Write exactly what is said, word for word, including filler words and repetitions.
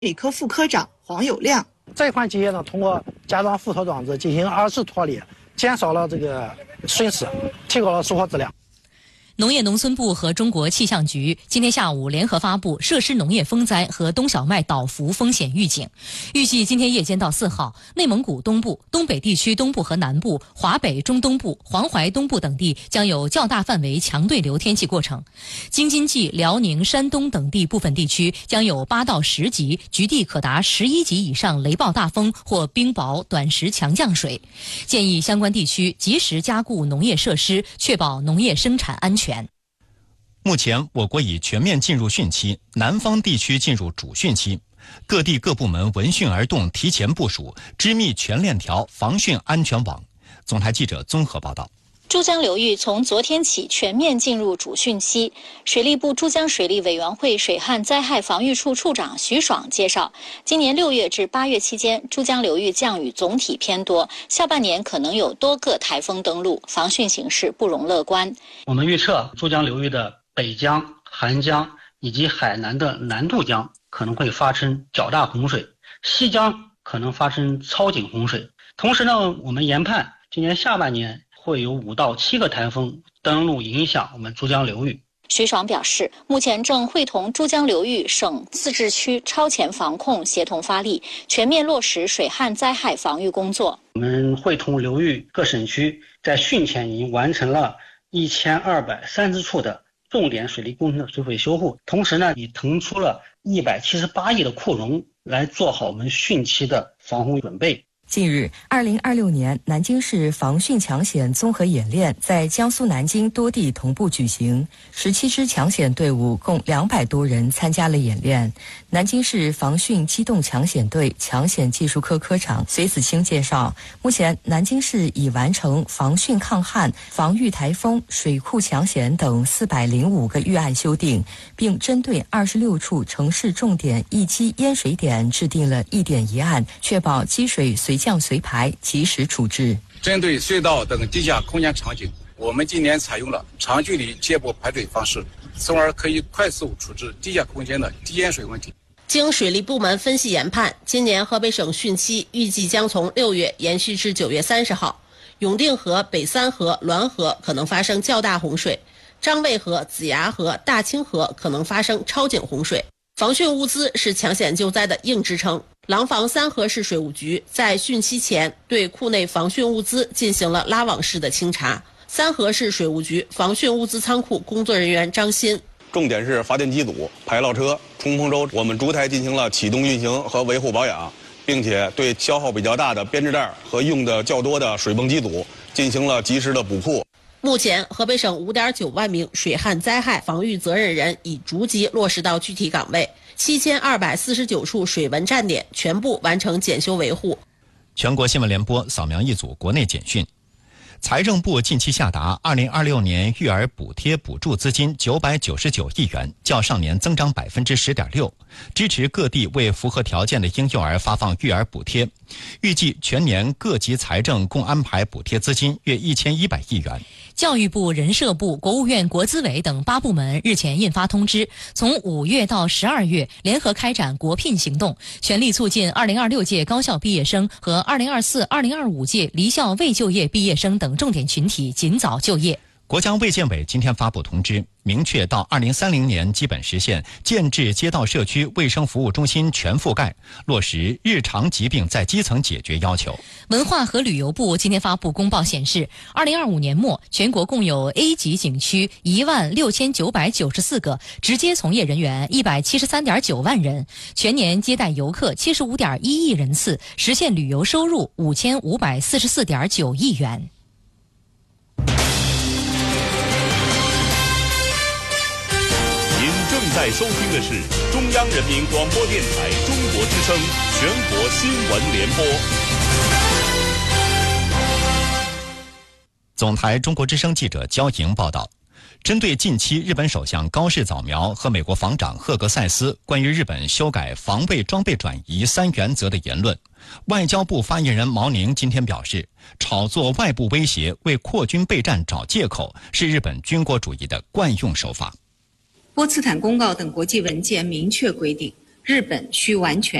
理科副科长黄有亮。 这款机械呢，通过加装附托装置进行二次脱离，减少了这个损失，提高了收获质量。 农业农村部和中国气象局今天下午联合发布设施农业风灾和冬小麦倒伏风险预警。预计今天夜间到四号，内蒙古东部、东北地区东部和南部、华北中东部、黄淮东部等地将有较大范围强对流天气过程。京津冀、辽宁、山东等地部分地区将有八到十级，局地可达十一级以上雷暴大风或冰雹、短时强降水。建议相关地区及时加固农业设施，确保农业生产安全。 目前，我国已全面进入汛期，南方地区进入主汛期，各地各部门闻讯而动，提前部署，织密全链条防汛安全网。总台记者综合报道。 珠江流域从昨天起全面进入主汛期。水利部珠江水利委员会水旱灾害防御处处长徐爽介绍，今年六月至八月期间，珠江流域降雨总体偏多，下半年可能有多个台风登陆，防汛形势不容乐观。 我们预测珠江流域的北江、韩江以及海南的南渡江可能会发生较大洪水，西江可能发生超警洪水。同时呢，我们研判今年下半年会有五到七个台风登陆影响我们珠江流域。 徐爽表示，目前正会同珠江流域省自治区超前防控协同发力，全面落实水旱灾害防御工作。 我们会同流域各省区在汛前已经完成了一千二百三十处的重点水利工程的水毁修护，同时呢，已腾出了一百七十八亿的库容来做好我们汛期的防洪准备。 近日，二零二六年南京市防汛抢险综合演练在江苏南京多地同步举行，十七支抢险队伍共两百多人参加了演练。南京市防汛机动抢险队抢险技术科科长隋子清介绍，目前南京市已完成防汛抗旱、防御台风、水库抢险等四百零五个预案修订，并针对二十六处城市重点易积淹水点制定了一点一案，确保积水随降随排，及时处置。 针对隧道等地下空间场景，我们今年采用了长距离接驳排水方式，从而可以快速处置地下空间的低淹水问题。 经水利部门分析研判，今年河北省汛期预计将从六月延续至九月三十号。永定河、北三河、滦河可能发生较大洪水，张卫河、子牙河、大清河可能发生超警洪水。防汛物资是抢险救灾的硬支撑。廊坊三河市水务局在汛期前对库内防汛物资进行了拉网式的清查。三河市水务局防汛物资仓库工作人员张鑫， 重点是发电机组、排涝车、冲锋舟，我们逐台进行了启动运行和维护保养，并且对消耗比较大的编织袋和用的较多的水泵机组进行了及时的补库。 目前，河北省 五点九万名水旱灾害防御责任人已逐级落实到具体岗位，七千二百四十九处水文站点全部完成检修维护。 全国新闻联播扫描一组国内简讯。财政部近期下达二零二六年育儿补贴补助资金九百九十九亿元，较上年增长百分之十点六，支持各地为符合条件的婴幼儿发放育儿补贴。预计全年各级财政共安排补贴资金约一千一百亿元。 教育部、人社部、国务院国资委等八部门日前印发通知，从五月到十二月联合开展国聘行动，全力促进二零二六届高校毕业生和二零二四、二零二五届离校未就业毕业生等重点群体尽早就业。 国家卫健委今天发布通知，明确到二零三零年基本实现建制街道社区卫生服务中心全覆盖，落实日常疾病在基层解决要求。 文化和旅游部今天发布公报显示，二零二五年末全国共有 A 级景区一万六千九百九十四个，直接从业人员一百七十三点九万人，全年接待游客七十五点一亿人次，实现旅游收入五千五百四十四点九亿元。 正在收听的是中央人民广播电台中国之声全国新闻联播。 总台中国之声记者焦莹报道，针对近期日本首相高市早苗和美国防长赫格塞斯关于日本修改防卫装备转移三原则的言论，外交部发言人毛宁今天表示，炒作外部威胁、为扩军备战找借口是日本军国主义的惯用手法。 波茨坦公告等国际文件明确规定，日日本需完全